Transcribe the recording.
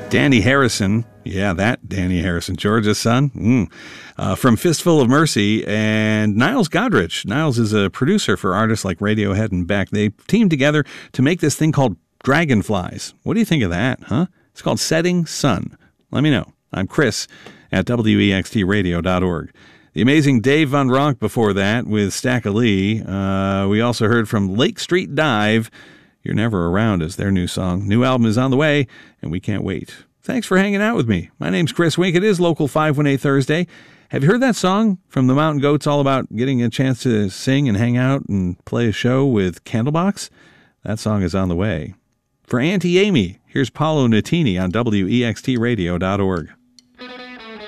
Danny Harrison, yeah, that Danny Harrison, George's son, from Fistful of Mercy, and Niles Godrich. Niles is a producer for artists like Radiohead and Beck. They teamed together to make this thing called Dragonflies. What do you think of that, huh? It's called Setting Sun. Let me know. I'm Chris at wextradio.org. The amazing Dave Van Ronk before that with Stack of Lee. We also heard from Lake Street Dive. You're Never Around is their new song. New album is on the way, and we can't wait. Thanks for hanging out with me. My name's Chris Wink. It is Local 518 Thursday. Have you heard that song from the Mountain Goats all about getting a chance to sing and hang out and play a show with Candlebox? That song is on the way. For Auntie Amy, here's Paolo Nutini on wextradio.org.